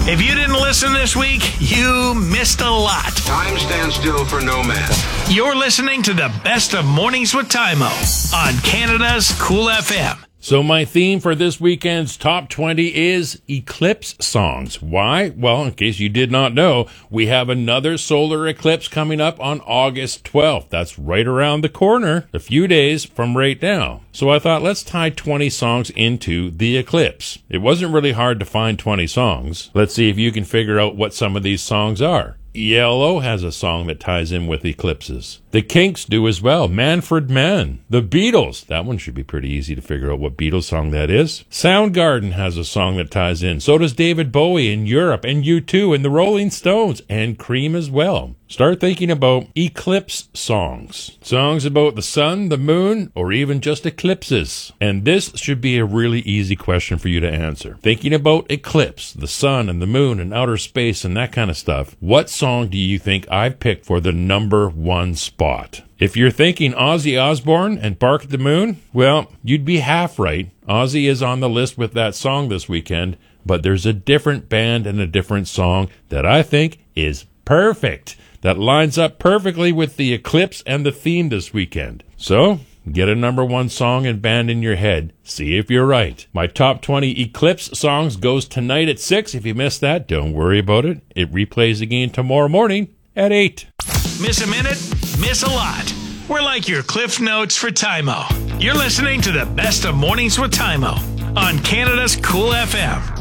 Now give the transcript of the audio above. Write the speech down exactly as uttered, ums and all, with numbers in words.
If you didn't listen this week, you missed a lot. Time stands still for no man. You're listening to the best of Mornings with Tymo on Canada's Cool F M. So my theme for this weekend's Top twenty is Eclipse songs. Why? Well, in case you did not know, we have another solar eclipse coming up on August twelfth. That's right around the corner, a few days from right now. So I thought, let's tie twenty songs into the eclipse. It wasn't really hard to find twenty songs. Let's see if you can figure out what some of these songs are. E L O has a song that ties in with eclipses. The Kinks do as well. Manfred Mann. The Beatles. That one should be pretty easy to figure out what Beatles song that is. Soundgarden has a song that ties in. So does David Bowie in Europe, and U two, and the Rolling Stones, and Cream as well. Start thinking about eclipse songs. Songs about the sun, the moon, or even just eclipses. And this should be a really easy question for you to answer. Thinking about eclipse, the sun and the moon and outer space and that kind of stuff, what song do you think I've picked for the number one spot? If you're thinking Ozzy Osbourne and Bark at the Moon, well, you'd be half right. Ozzy is on the list with that song this weekend, but there's a different band and a different song that I think is perfect. That lines up perfectly with the eclipse and the theme this weekend. So, get a number one song and band in your head. See if you're right. My top twenty Eclipse songs goes tonight at six. If you missed that, don't worry about it. It replays again tomorrow morning at eight. Miss a minute? Miss a lot. We're like your Cliff Notes for Tymo. You're listening to the best of Mornings with Tymo on Canada's Cool F M.